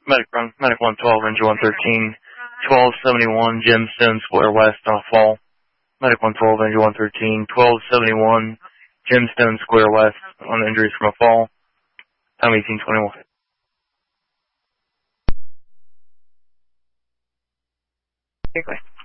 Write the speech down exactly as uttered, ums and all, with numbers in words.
Medic run, Medic one twelve, Ranger one thirteen, twelve seventy-one, Gemstone Square West on a fall. Medic one twelve, Ranger one thirteen, twelve seventy-one, Gemstone Square West on injuries from a fall. Time eighteen twenty-one. Okay.